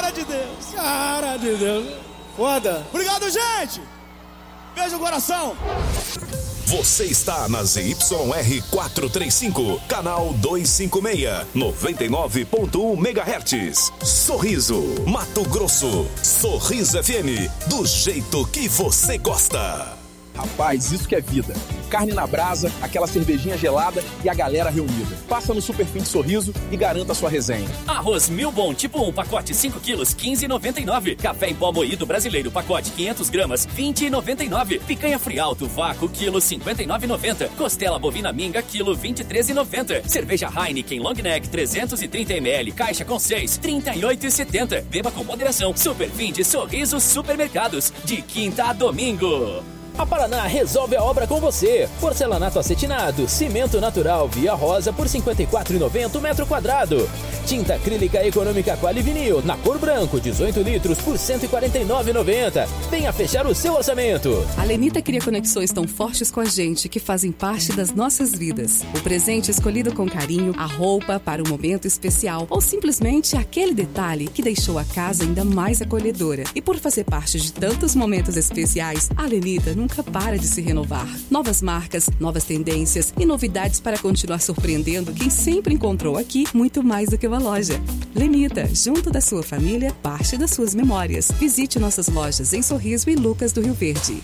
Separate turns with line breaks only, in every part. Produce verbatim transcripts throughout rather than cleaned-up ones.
Cara de Deus.
Cara de Deus. Foda.
Obrigado, gente. Beijo no coração.
Você está na Z Y R quatrocentos e trinta e cinco, canal duzentos e cinquenta e seis, noventa e nove ponto um megahertz. Sorriso, Mato Grosso. Sorriso F M, do jeito que você gosta.
Rapaz, isso que é vida. Carne na brasa, aquela cervejinha gelada e a galera reunida. Passa no Superfim de Sorriso e garanta a sua resenha.
Arroz Mil Bom tipo um, pacote cinco quilos, quinze reais e noventa e nove centavos. Café em pó moído brasileiro, pacote quinhentas gramas, vinte reais e noventa e nove centavos. Picanha Frialto, vácuo, quilo, cinquenta e nove reais e noventa centavos. Costela bovina minga, quilo, vinte e três reais e noventa centavos. Cerveja Heineken Long Neck, trezentos e trinta mililitros, caixa com seis, trinta e oito reais e setenta centavos. Beba com moderação. Superfim de Sorriso Supermercados, de quinta a domingo.
A Paraná resolve a obra com você. Porcelanato acetinado, cimento natural Via Rosa por cinquenta e quatro reais e noventa centavos o metro quadrado. Tinta acrílica econômica Quali Vinil na cor branco, dezoito litros por cento e quarenta e nove reais e noventa centavos. Venha fechar o seu orçamento.
A Lenita cria conexões tão fortes com a gente que fazem parte das nossas vidas. O presente escolhido com carinho, a roupa para um momento especial ou simplesmente aquele detalhe que deixou a casa ainda mais acolhedora. E por fazer parte de tantos momentos especiais, a Lenita nunca nunca para de se renovar. Novas marcas, novas tendências e novidades para continuar surpreendendo quem sempre encontrou aqui muito mais do que uma loja. Lenita, junto da sua família, parte das suas memórias. Visite nossas lojas em Sorriso e Lucas do Rio Verde.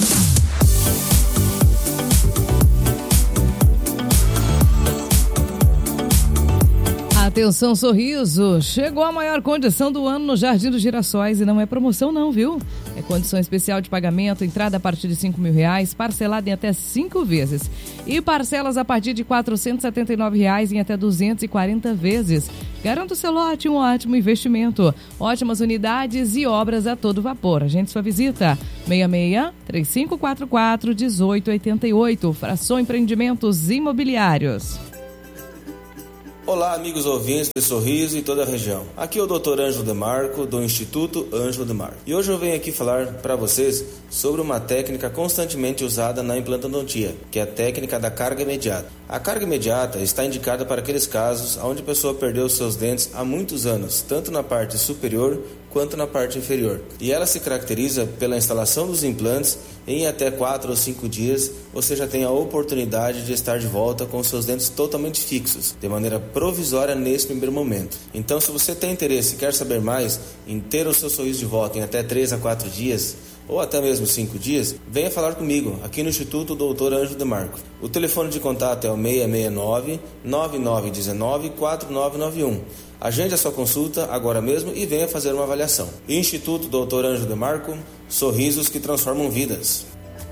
Atenção, Sorriso! Chegou a maior condição do ano no Jardim dos Girassóis e não é promoção não, viu? É condição especial de pagamento, entrada a partir de cinco mil reais, parcelada em até cinco vezes. E parcelas a partir de quatrocentos e setenta e nove reais em até duzentas e quarenta vezes. Garanta o seu lote, um ótimo investimento. Ótimas unidades e obras a todo vapor. Agende sua visita. seis seis, três cinco quatro quatro, um oito oito oito. Fração Empreendimentos Imobiliários.
Olá, amigos ouvintes de Sorriso e toda a região. Aqui é o doutor Ângelo Demarco, do Instituto Ângelo Demarco. E hoje eu venho aqui falar para vocês sobre uma técnica constantemente usada na implantodontia, que é a técnica da carga imediata. A carga imediata está indicada para aqueles casos onde a pessoa perdeu seus dentes há muitos anos, tanto na parte superior quanto na parte inferior. E ela se caracteriza pela instalação dos implantes em até quatro ou cinco dias, você já tem a oportunidade de estar de volta com seus dentes totalmente fixos, de maneira provisória nesse primeiro momento. Então, se você tem interesse e quer saber mais em ter o seu sorriso de volta em até três a quatro dias, ou até mesmo cinco dias, venha falar comigo aqui no Instituto doutor Ângelo Demarco. O telefone de contato é o seis seis nove, nove nove um nove, quatro nove nove um. Agende a sua consulta agora mesmo e venha fazer uma avaliação. Instituto doutor Ângelo Demarco, sorrisos que transformam vidas.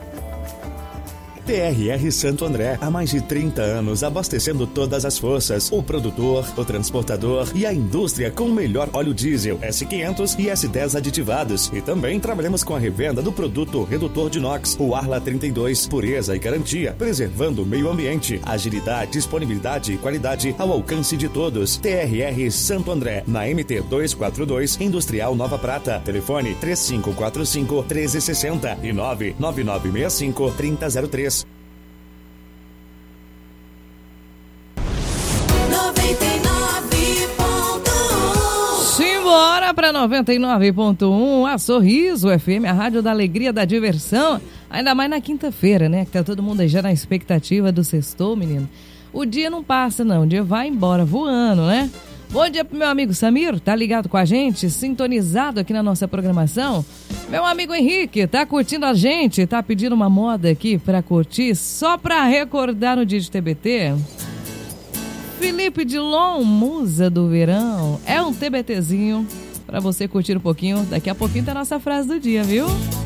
T R R Santo André, há mais de trinta anos abastecendo todas as forças, o produtor, o transportador e a indústria com o melhor óleo diesel S quinhentos e S dez aditivados. E também trabalhamos com a revenda do produto redutor de inox, o Arla trinta e dois, pureza e garantia, preservando o meio ambiente, agilidade, disponibilidade e qualidade ao alcance de todos. T R R Santo André, na M T duzentos e quarenta e dois, Industrial Nova Prata. Telefone três cinco quatro cinco, um três seis zero e nove nove nove seis cinco, três zero zero três.
Simbora para noventa e nove ponto um, a Sorriso F M, a rádio da alegria, da diversão. Ainda mais na quinta-feira, né? Que tá todo mundo aí já na expectativa do sextou, menino. O dia não passa, não. O dia vai embora voando, né? Bom dia pro meu amigo Samir, tá ligado com a gente, sintonizado aqui na nossa programação. Meu amigo Henrique, tá curtindo a gente, tá pedindo uma moda aqui pra curtir, só pra recordar no dia de T B T. Felipe Dilon, musa do verão, é um TBTzinho pra você curtir um pouquinho. Daqui a pouquinho tá a nossa frase do dia, viu?